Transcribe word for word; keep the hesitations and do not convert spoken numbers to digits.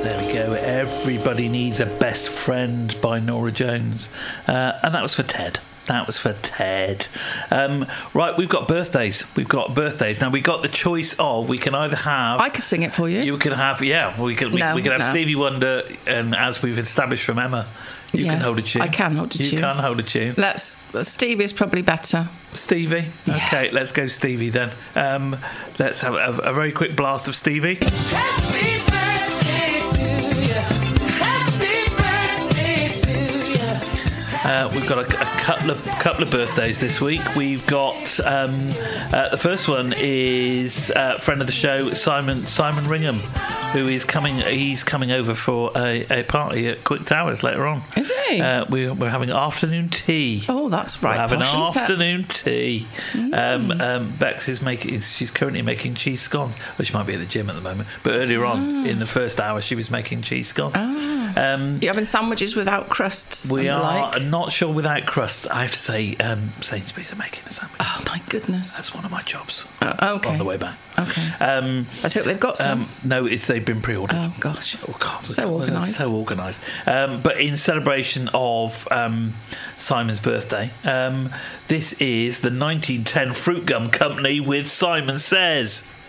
There we go. Everybody Needs a Best Friend by Norah Jones. Uh, and that was for Ted. That was for Ted. Um, right, we've got birthdays. We've got birthdays. Now, we got the choice of, we can either have... I could sing it for you. You can have, yeah, we can, we, No, we can have no. Stevie Wonder, and as we've established from Emma, you Yeah, can hold a tune. I can hold a you tune. You can hold a tune. Let's. Stevie's probably better. Stevie? Yeah. Okay, let's go Stevie then. Um, let's have a, a very quick blast of Stevie. Happy birthday to you. Happy birthday to you. Uh, we've got a, a couple of couple of birthdays this week. We've got um, uh, the first one is uh, friend of the show Simon Simon Ringham, who is coming. He's coming over for a, a party at Quick Towers later on. Is he? Uh, we, we're having afternoon tea. Oh, that's right. We're having posh, isn't it? afternoon tea. Um, um, Bex is making. She's currently making cheese scones. Well, she might be at the gym at the moment, but earlier on in the first hour, she was making cheese scones. Um, You're having sandwiches without crusts. we and the are like? not sure without crust. I have to say, um, Sainsbury's are making the sandwich. Oh my goodness. That's one of my jobs. Uh, okay. On the way back. Okay. Um, Let's hope they've got some. um, no, it's they've been pre-ordered. Oh gosh. Oh, God, So we're- organised. So organised. Um, but in celebration of um, Simon's birthday, um, this is the nineteen ten Fruit Gum Company with Simon Says.